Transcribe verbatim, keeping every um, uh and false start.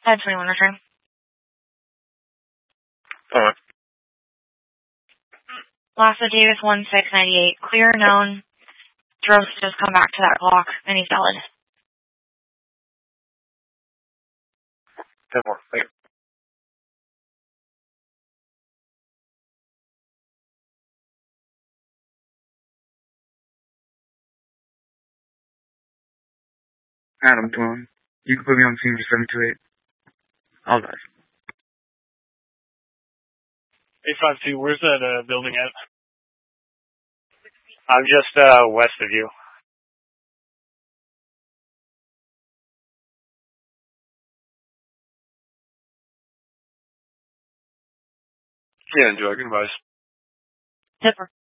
ten twenty-one return. Alright. Lassa Davis one six ninety-eight. Clear known. Drost just come back to that clock, and he's valid. ten more. Thank you. Adam Dwellin. You can put me on scene for seven two eight. I'll dive. eight five two, where's that uh, building at? I'm just uh, west of you. Yeah, enjoy. Good advice. Zipper.